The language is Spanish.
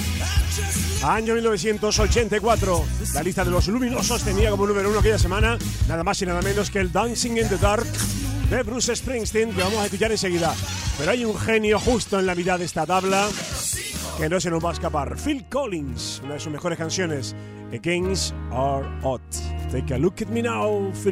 Año 1984. La lista de los luminosos tenía como número 1 aquella semana nada más y nada menos que el Dancing in the Dark de Bruce Springsteen, que vamos a escuchar enseguida. Pero hay un genio justo en la mitad de esta tabla que no se nos va a escapar. Phil Collins, una de sus mejores canciones, Against Our Odds. Take a look at me now, Phil